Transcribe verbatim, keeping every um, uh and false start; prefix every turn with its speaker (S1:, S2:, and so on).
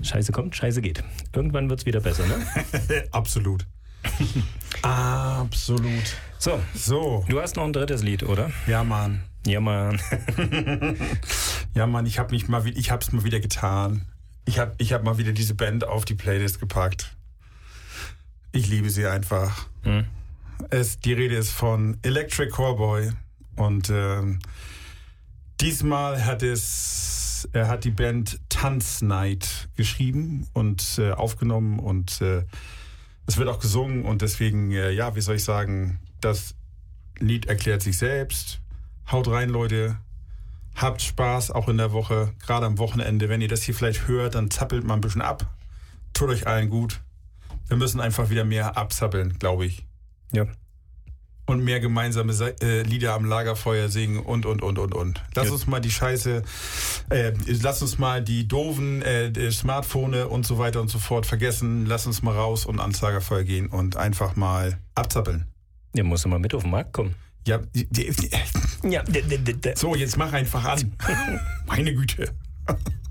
S1: Scheiße kommt, Scheiße geht. Irgendwann wird's wieder besser, ne?
S2: Absolut. Absolut.
S1: So,
S2: So.
S1: du hast noch ein drittes Lied, oder?
S2: Ja, Mann.
S1: Ja, Mann.
S2: Ja, Mann, ich habe mich mal, wi- ich hab's mal wieder getan. Ich habe ich hab mal wieder diese Band auf die Playlist gepackt. Ich liebe sie einfach.
S1: Hm.
S2: Es, die Rede ist von Electric Callboy und ähm, diesmal hat es, er hat die Band Tanznight geschrieben und äh, aufgenommen und äh, es wird auch gesungen und deswegen, äh, ja, wie soll ich sagen, das Lied erklärt sich selbst. Haut rein, Leute. Habt Spaß, auch in der Woche, gerade am Wochenende. Wenn ihr das hier vielleicht hört, dann zappelt mal ein bisschen ab. Tut euch allen gut. Wir müssen einfach wieder mehr abzappeln, glaube ich.
S1: Ja.
S2: Und mehr gemeinsame Se- äh, Lieder am Lagerfeuer singen und, und, und, und, und. Lass
S1: Ja.
S2: uns mal die Scheiße, äh, lass uns mal die doofen äh, die Smartphone und so weiter und so fort vergessen. Lass uns mal raus und ans Lagerfeuer gehen und einfach mal abzappeln.
S1: Der muss mal mit auf den Markt kommen.
S2: Ja, die, die, die,
S1: Ja, d- d- d- d-
S2: so, jetzt mach einfach an. Meine Güte.